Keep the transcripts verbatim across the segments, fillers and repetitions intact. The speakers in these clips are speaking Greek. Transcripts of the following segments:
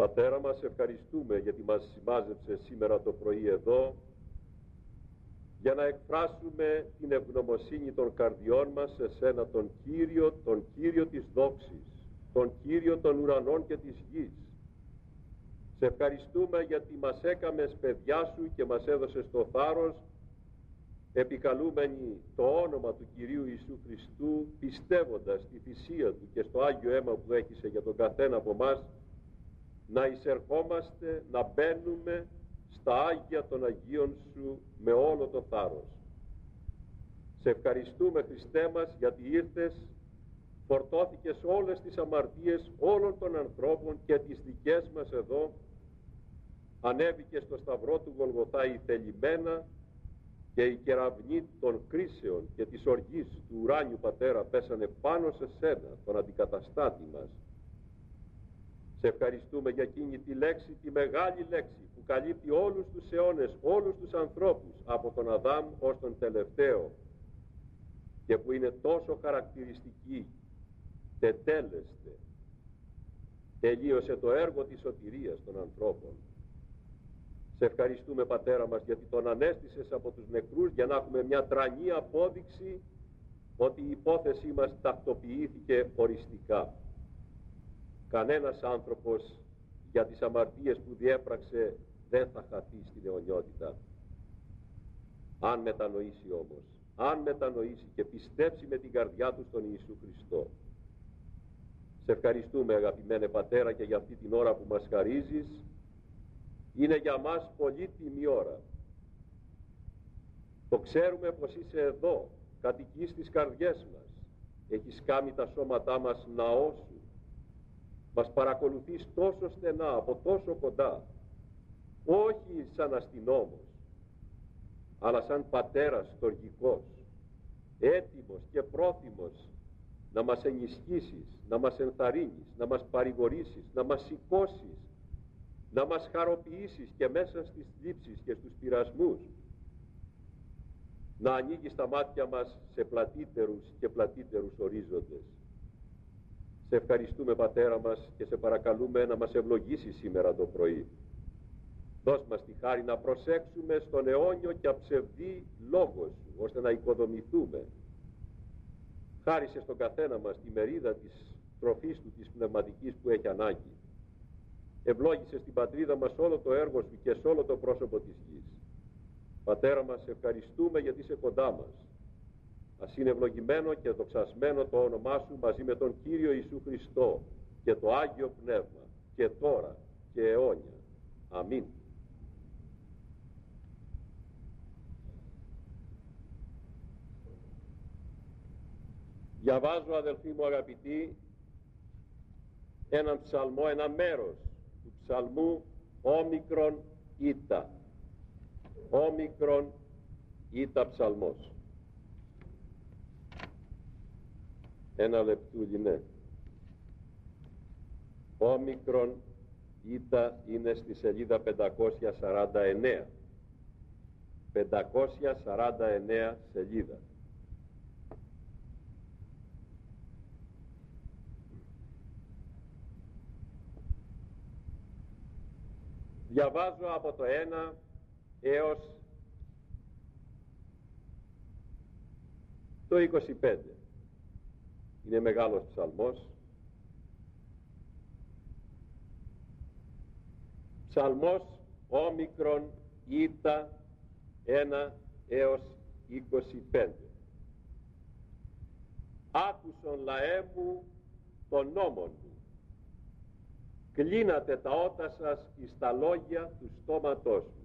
Πατέρα μας, ευχαριστούμε γιατί μας συμμάζεψε σήμερα το πρωί εδώ για να εκφράσουμε την ευγνωμοσύνη των καρδιών μας σε Σένα, τον Κύριο, τον Κύριο της δόξης, τον Κύριο των ουρανών και της γης. Σε ευχαριστούμε γιατί μας έκαμες παιδιά Σου και μας έδωσες το θάρρος, επικαλούμενοι το όνομα του Κυρίου Ιησού Χριστού, πιστεύοντας στη θυσία Του και στο Άγιο αίμα που έχισε για τον καθένα από εμάς, να εισερχόμαστε, να μπαίνουμε στα Άγια των Αγίων Σου με όλο το θάρρος. Σε ευχαριστούμε, Χριστέ μας, γιατί ήρθες, φορτώθηκες όλες τις αμαρτίες όλων των ανθρώπων και τις δικές μας εδώ, ανέβηκες στο σταυρό του Γολγοθά ηθελημένα και οι κεραυνοί των κρίσεων και της οργής του ουράνιου Πατέρα πέσανε πάνω σε Σένα, τον αντικαταστάτη μας. Σε ευχαριστούμε για εκείνη τη λέξη, τη μεγάλη λέξη που καλύπτει όλους τους αιώνες, όλους τους ανθρώπους από τον Αδάμ ως τον τελευταίο και που είναι τόσο χαρακτηριστική, τετέλεστε, τελείωσε το έργο της σωτηρίας των ανθρώπων. Σε ευχαριστούμε, Πατέρα μας, γιατί τον ανέστησες από τους νεκρούς για να έχουμε μια τρανή απόδειξη ότι η υπόθεσή μας τακτοποιήθηκε οριστικά. Κανένας άνθρωπος για τις αμαρτίες που διέπραξε δεν θα χαθεί στην αιωνιότητα. Αν μετανοήσει όμως, αν μετανοήσει και πιστέψει με την καρδιά του στον Ιησού Χριστό. Σε ευχαριστούμε, αγαπημένε Πατέρα, και για αυτή την ώρα που μας χαρίζεις. Είναι για μας πολύτιμη ώρα. Το ξέρουμε πως είσαι εδώ, κατοικείς στις καρδιές μας. Έχεις κάνει τα σώματά μας ναό Σου. Μας παρακολουθείς τόσο στενά, από τόσο κοντά, όχι σαν αστυνόμος, αλλά σαν πατέρας στοργικός, έτοιμος και πρόθυμος να μας ενισχύσεις, να μας ενθαρρύνεις, να μας παρηγορήσεις, να μας σηκώσεις, να μας χαροποιήσεις και μέσα στις θλίψεις και στους πειρασμούς, να ανοίγεις τα μάτια μας σε πλατύτερους και πλατύτερους ορίζοντες. Σε ευχαριστούμε, Πατέρα μας, και σε παρακαλούμε να μας ευλογήσεις σήμερα το πρωί. Δώσ' μας τη χάρη να προσέξουμε στον αιώνιο και αψευδή Λόγο Σου, ώστε να οικοδομηθούμε. Χάρισε στον καθένα μας τη μερίδα της τροφής του, της πνευματικής που έχει ανάγκη. Ευλόγησε στην πατρίδα μας όλο το έργο Σου και σε όλο το πρόσωπο της γης. Πατέρα μας, ευχαριστούμε γιατί είσαι κοντά μας. Ας είναι ευλογημένο και δοξασμένο το όνομά Σου μαζί με τον Κύριο Ιησού Χριστό και το Άγιο Πνεύμα και τώρα και αιώνια. Αμήν. Διαβάζω, αδελφοί μου αγαπητοί, έναν ψαλμό, ένα μέρος του ψαλμού όμικρον ήτα. Όμικρον ήτα ψαλμός. Ένα λεπτούλι, ναι. Όμικρον ήτα είναι στη σελίδα πεντακόσια σαράντα εννέα. πεντακόσια σαράντα εννέα σελίδα. Διαβάζω από το ένα έως το είκοσι πέντε. Είναι μεγάλος ψαλμός. Ψαλμός όμικρον ήτα ένα έως είκοσι πέντε. Άκουσον λαέ μου των νόμων μου. Κλείνατε τα ότα σας εις τα λόγια του στόματός μου.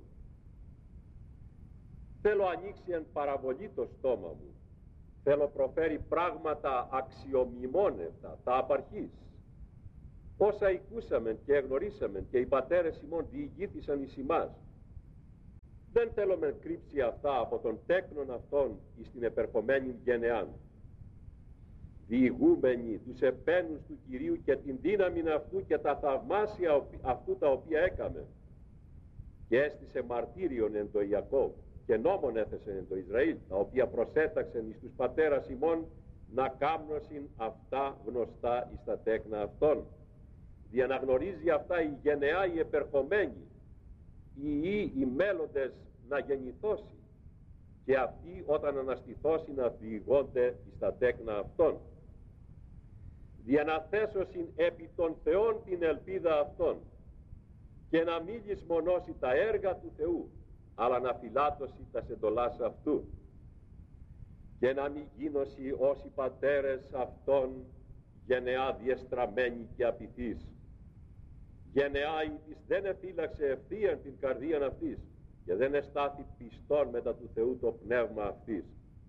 Θέλω ανοίξει εν παραβολή το στόμα μου. Θέλω προφέρει πράγματα αξιομνημόνευτα, τα απαρχής. Όσα οικούσαμεν και εγνωρίσαμεν και οι πατέρες ημών διηγήθησαν εις ημάς. Δεν θέλω μεν κρύψει αυτά από τον τέκνον αυτών εις την επερχομένη γενεάν. Διηγούμενοι τους επένους του Κυρίου και την δύναμη αυτού και τα θαυμάσια αυτού τα οποία έκαμε. Και έστησε μαρτύριον εν το Ιακώβ και νόμον έθεσε εν το Ισραήλ, τα οποία προσέταξεν εις τους πατέρας ημών να κάμνωσιν αυτά γνωστά εις τα τέκνα αυτών. διαναγνωρίζει αυτά η γενεά η επερχομένη, οι ή οι μέλλοντες να γεννηθώσει, και αυτοί όταν αναστηθώσει να διηγώνται εις τα τέκνα αυτών. Διαναθέσωσιν επί των Θεών την ελπίδα αυτών, και να μη λησμονώσει τα έργα του Θεού, αλλά να φυλάτωσει τα εντολάς αυτού, και να μη γίνωση ως οι πατέρες αυτών γενεά διεστραμμένη και απειθής, γενεά η της δεν εφύλαξε ευθείαν την καρδίαν αυτής, και δεν εστάθη πιστόν μετά του Θεού το πνεύμα αυτής.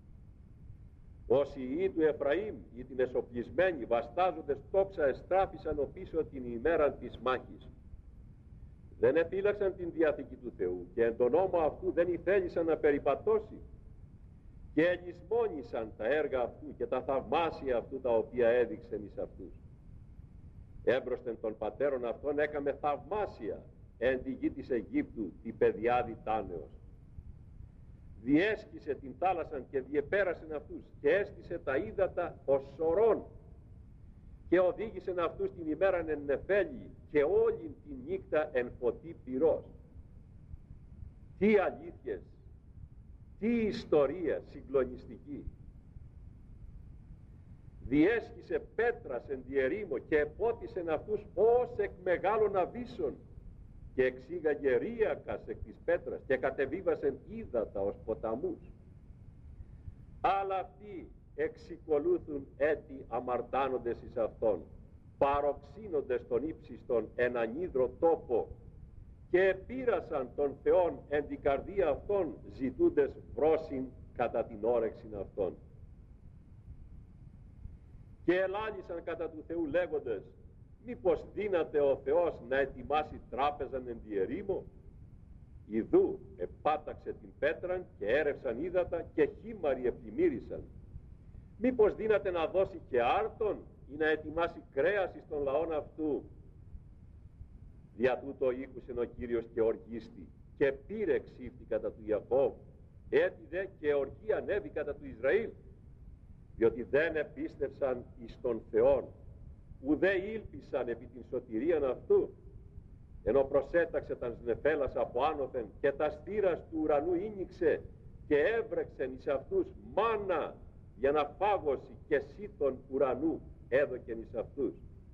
Όσοι οι του Εφραήμ ή την εσοπλισμένοι βαστάζοντες τόξα εστράφησαν οπίσω την ημέρα της μάχης. Δεν εφύλαξαν την διαθήκη του Θεού, και εν τον νόμο αυτού δεν ηθέλησαν να περιπατώσει, και ελισμόνησαν τα έργα αυτού και τα θαυμάσια αυτού τα οποία έδειξεν εις αυτούς. Έμπροσθεν των πατέρων αυτών έκαμε θαυμάσια εν τη γη της Αιγύπτου τη παιδιάδη τάνεως. Διέσχισε την θάλασσαν και διεπέρασεν αυτούς, και έστησε τα ύδατα ως σωρών, και οδήγησεν αυτούς την ημέραν εν νεφέλη, και όλη τη νύχτα εν φωτί πυρός. Τι αλήθειες, τι ιστορία συγκλονιστική. Διέσχισε πέτρας εν τη ερήμο, και επότισεν αυτούς ως εκ μεγάλων αβύσσων, και εξήγαγε ρίακας εκ της πέτρας, και κατεβίβασεν ύδατα ως ποταμούς. Αλλά αυτοί εξικολούθουν έτη αμαρτάνοντες εις αυτόν, παροξύνοντες τον ύψιστον εν ανίδρο τόπο, και επήρασαν των Θεών εν την καρδία αυτών, ζητούντες βρόσιν κατά την όρεξην αυτών. Και ελάλησαν κατά του Θεού λέγοντες, μήπως δύναται ο Θεός να ετοιμάσει τράπεζαν εν τη ερήμο? Ιδού επάταξε την πέτραν και έρευσαν ύδατα, και χήμαροι επλημμύρισαν. Μήπως δύναται να δώσει και άρτον ή να ετοιμάσει κρέας εις των λαών αυτού? Δια τούτο ήκουσεν ο Κύριος και οργίστη, και πήρε ξύφτη κατά του Ιακώβ, έτι δε και οργή ανέβη κατά του Ισραήλ, διότι δεν επίστευσαν εις τον Θεόν, ουδέ ήλπισαν επί την σωτηρίαν αυτού, ενώ προσέταξε τα νεφέλας από άνωθεν, και τα στήρας του ουρανού ίνιξε, και έβρεξεν εις αυτούς μάνα για να φάγωση, και σύτων ουρανού έδωκεν εις αυτούς.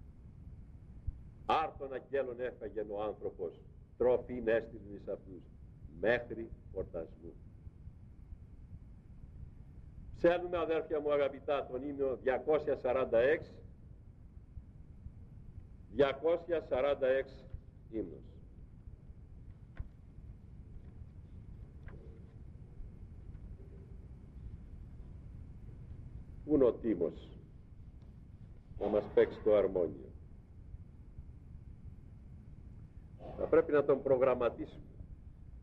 Άρτων αγγέλων έφαγεν ο άνθρωπος, τροφήν έστειλεν εις αυτούς, μέχρι φορτασμού. Ψέλνουμε, αδέρφια μου αγαπητά, τον ύμνο διακόσια σαράντα έξι, διακόσια σαράντα έξι ύμνος. Πού είναι ο Τίμος να μας παίξει το αρμόνιο? Θα πρέπει να τον προγραμματίσουμε.